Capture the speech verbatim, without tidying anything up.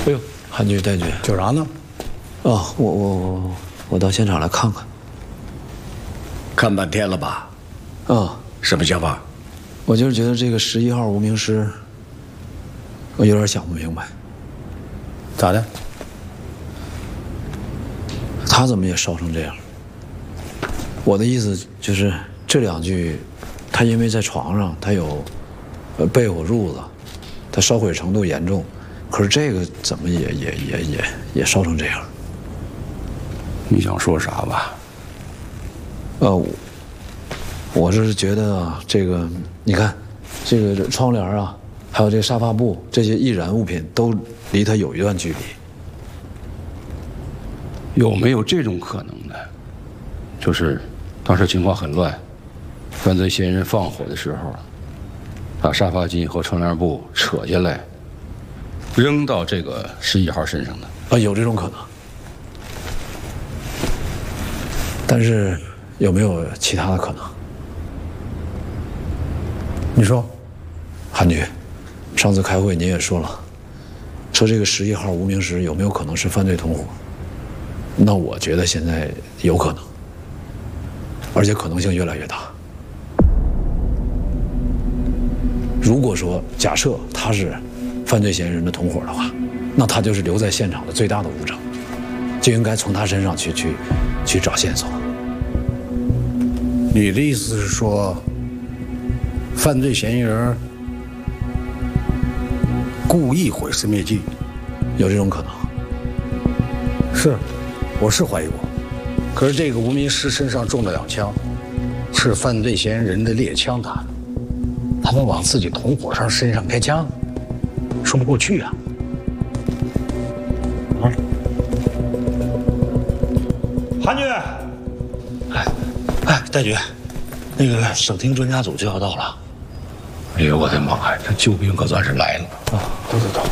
哎呦，韩局、戴局， 叫啥呢？ 哦，我我我我到现场来看看。 看半天了吧？ 啊， 什么想法？ 我就是觉得这个十一号无名尸，我有点想不明白。 咋的？ 他怎么也烧成这样？我的意思就是这两具，他因为在床上，他有呃被火褥子，他烧毁程度严重，可是这个怎么也也也也也烧成这样？ 你想说啥吧？ 呃，我我是觉得啊，这个你看，这个窗帘啊，还有这个沙发布这些易燃物品都离他有一段距离。 有没有这种可能呢？就是当时情况很乱，犯罪嫌疑人放火的时候，把沙发巾和窗帘布扯下来，扔到这个十一号身上的。 啊，有这种可能。但是有没有其他的可能？ 你说， 韩局，上次开会您也说了，说这个十一号无名尸有没有可能是犯罪同伙？那我觉得现在有可能，而且可能性越来越大。如果说假设他是犯罪嫌疑人的同伙的话，那他就是留在现场的最大的物证，就应该从他身上去去去找线索。 你的意思是说，犯罪嫌疑人故意毁尸灭迹？ 有这种可能？ 是，我是怀疑过。可是这个无名尸身上中了两枪，是犯罪嫌疑人的猎枪打的，他们往自己同伙上身上开枪，说不过去啊！啊， 韩局，哎，哎，戴局，那个省厅专家组就要到了。 哎呦我的妈呀，这救兵可算是来了啊！ 走走走。